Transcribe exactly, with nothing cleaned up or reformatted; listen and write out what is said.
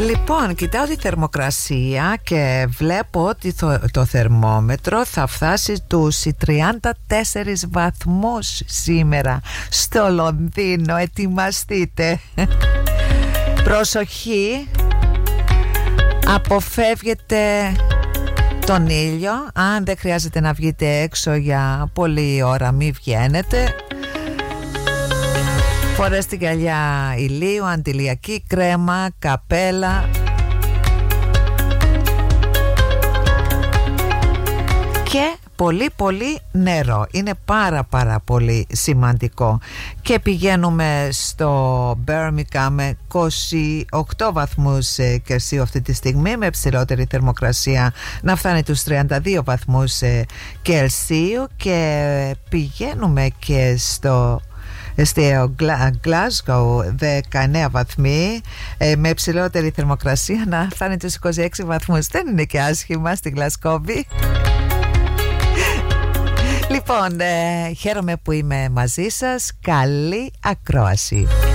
Λοιπόν, κοιτάω τη θερμοκρασία και βλέπω ότι το, το θερμόμετρο θα φτάσει τους τριάντα τέσσερις βαθμούς σήμερα στο Λονδίνο. Ετοιμαστείτε. Προσοχή, αποφεύγετε τον ήλιο. Αν δεν χρειάζεται να βγείτε έξω για πολλή ώρα, μη βγαίνετε. Φορέστε γυαλιά ηλίου, αντιλιακή κρέμα, καπέλα. Και πολύ πολύ νερό. Είναι πάρα πάρα πολύ σημαντικό. Και πηγαίνουμε στο Birmingham με είκοσι οκτώ βαθμούς Κελσίου αυτή τη στιγμή, με ψηλότερη θερμοκρασία να φτάνει τους τριάντα δύο βαθμούς Κελσίου. Και πηγαίνουμε και στο στο Glasgow δεκαεννέα βαθμοί, ε, με ψηλότερη θερμοκρασία να φτάνει τους είκοσι έξι βαθμούς. Δεν είναι και άσχημα στη Γλασκόβη. Λοιπόν, ε, χαίρομαι που είμαι μαζί σας. Καλή ακρόαση.